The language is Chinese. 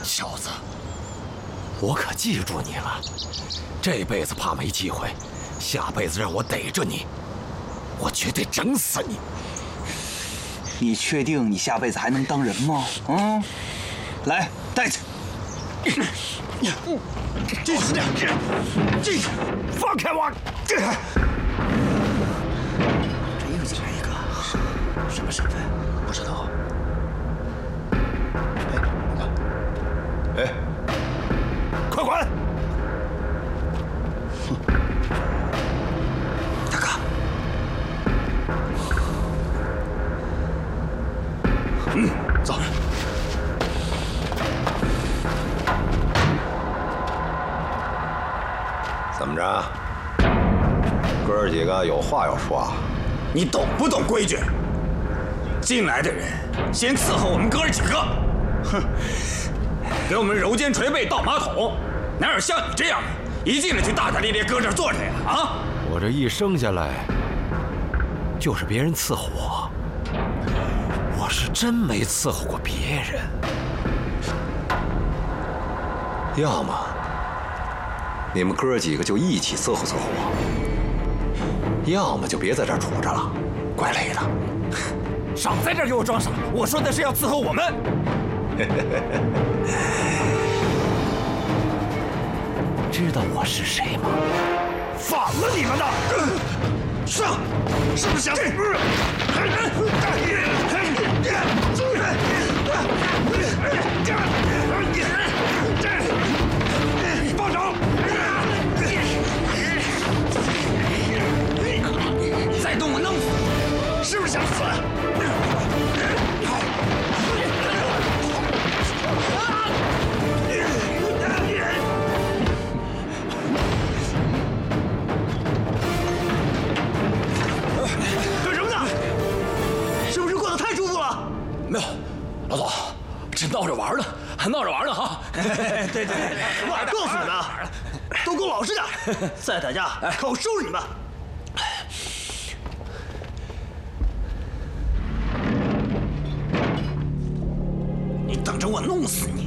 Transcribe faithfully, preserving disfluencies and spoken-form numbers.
小子，我可记住你了。这辈子怕没机会，下辈子让我逮着你，我绝对整死你。 你确定你下辈子还能当人吗？嗯，来，带去。 这是这是，放开我！这又进来一个，什么身份？不知道。哎，你看， 哎，快滚！ 大哥， 嗯，走。怎么着？哥儿几个有话要说啊？ 你懂不懂规矩？进来的人先伺候我们哥儿几个，哼，给我们揉肩捶背倒马桶，哪有像你这样的，一进来就大大咧咧搁这儿坐着呀？啊！ 我这一生下来就是别人伺候我，我是真没伺候过别人。要么你们哥几个就一起伺候伺候我，要么就别在这儿杵着了，怪累的。 少在这儿给我装傻！我说的是要伺候我们。 知道我是谁吗？ 反了你们的！上，是不是想死？放手！再动我弄死你！是不是想死？干什么呢？是不是过得太舒服了？ 没有，老总，这闹着玩呢，还闹着玩呢哈。 对对对，我告诉你们啊，都给我老实点，再打架看我收拾你们！你等着我弄死你！